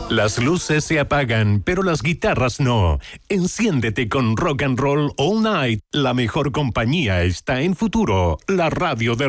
Las luces se apagan, pero las guitarras no. Enciéndete con Rock and Roll All Night. La mejor compañía está en Futuro, la radio del